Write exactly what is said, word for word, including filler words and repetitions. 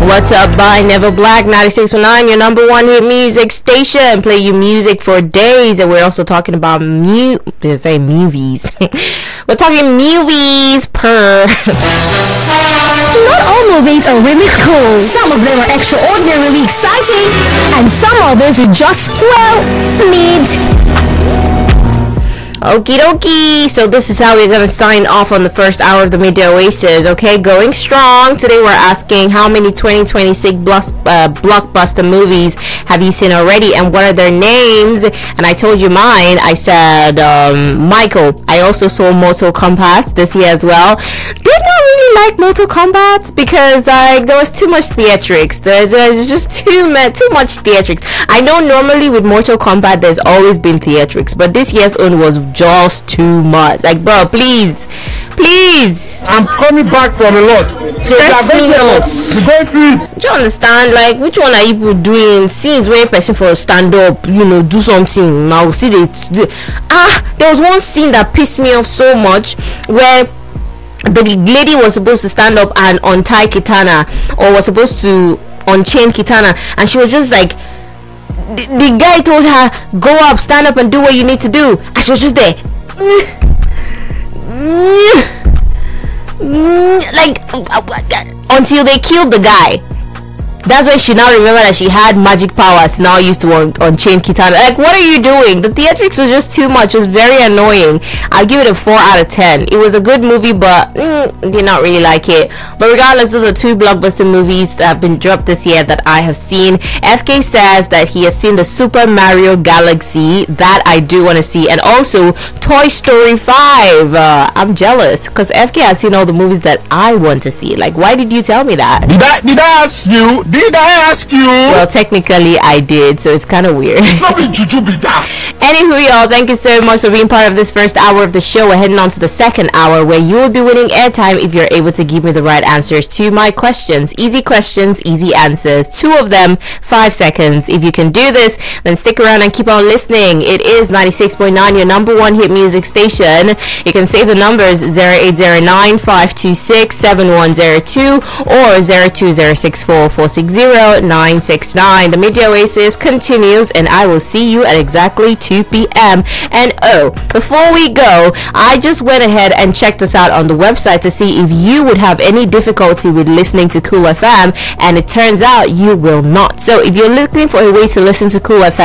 What's up by Never Black ninety-six point nine, your number one hit music station. Play you music for days, and we're also talking about mu. They say movies. We're talking movies per. Not all movies are really cool. Some of them are extraordinarily exciting, and some others are just, well, mid. Okie dokie. So this is how we're gonna sign off on the first hour of the Midday Oasis. Okay, going strong. Today we're asking how many twenty twenty-six block, uh, blockbuster movies have you seen already, and what are their names? And I told you mine. I said um, Michael. I also saw Mortal Kombat this year as well. Did not really like Mortal Kombat because like there was too much theatrics. There, there's just too much, too much theatrics. I know normally with Mortal Kombat there's always been theatrics, but this year's own was just too much. Like, bro, please, please. I'm coming back from a lot. So Stress me not. Going through it. Do you understand? Like, which one are you people doing? Since where person for stand up, you know, do something. Now see they do. Ah, there was one scene that pissed me off so much where the lady was supposed to stand up and untie Kitana, or was supposed to unchain Kitana, and she was just like, the, the guy told her, go up, stand up and do what you need to do, and she was just there like until they killed the guy. That's when she now remembered that she had magic powers now used to un- unchain Kitana. Like, what are you doing? The theatrics was just too much. It was very annoying. I'll give it a four out of ten. It was a good movie, but mm, did not really like it. But regardless, those are two blockbuster movies that have been dropped this year that I have seen. F K says that he has seen the Super Mario Galaxy. That I do want to see. And also Toy Story five. Uh, I'm jealous because F K has seen all the movies that I want to see. Like, why did you tell me that? Did I, did I ask you? Did I ask you? Well, technically I did, so it's kind of weird. Anywho, y'all, thank you so much for being part of this first hour of the show. We're heading on to the second hour where you will be winning airtime if you're able to give me the right answers to my questions. Easy questions, easy answers. Two of them, five seconds. If you can do this, then stick around and keep on listening. It is ninety-six point nine, your number one hit music station. You can save the numbers zero eight zero nine, five two six, seven one zero two or zero two zero six four, four six zero, nine six nine. The Midday Oasis continues, and I will see you at exactly two p.m. And oh, before we go, I just went ahead and checked this out on the website to see if you would have any difficulty with listening to Cool F M, and it turns out you will not. So if you're looking for a way to listen to Cool F M,